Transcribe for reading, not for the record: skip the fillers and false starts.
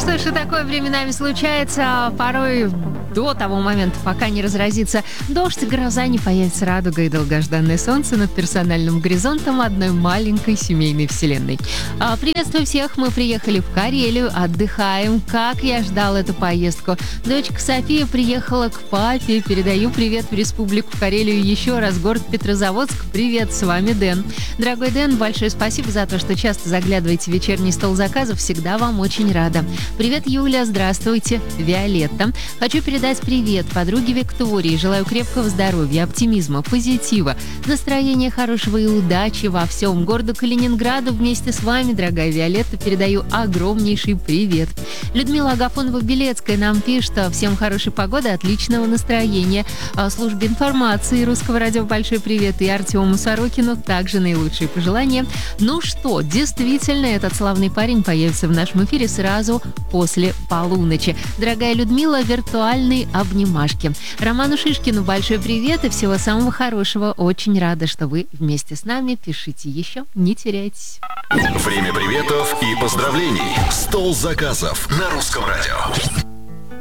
что ж, и такое временами случается, порой до того момента, пока не разразится дождь, гроза, не появится радуга и долгожданное солнце над персональным горизонтом одной маленькой семейной вселенной. Приветствую всех, мы приехали в Карелию, отдыхаем. Как я ждал эту поездку. Дочка София приехала к папе, передаю привет в Республику Карелию еще раз, город Петрозаводск. Привет, с вами Дэн. Дорогой Дэн, большое спасибо за то, что часто заглядываете в вечерний стол заказов, всегда вам очень рада. Привет, Юля, здравствуйте, Виолетта. Хочу передать привет подруге Виктории. Желаю крепкого здоровья, оптимизма, позитива, настроения хорошего и удачи во всем. Городу Калининграду вместе с вами, дорогая Виолетта, передаю огромнейший привет. Людмила Агафонова-Белецкая нам пишет: всем хорошей погоды, отличного настроения. Службе информации Русского радио большой привет. И Артему Сорокину также наилучшие пожелания. Ну что, действительно, этот славный парень появится в нашем эфире сразу после полуночи. Дорогая Людмила, виртуальные обнимашки. Роману Шишкину большой привет и всего самого хорошего. Очень рада, что вы вместе с нами. Пишите еще, не теряйтесь. Время приветов и поздравлений. Стол заказов на Русском радио.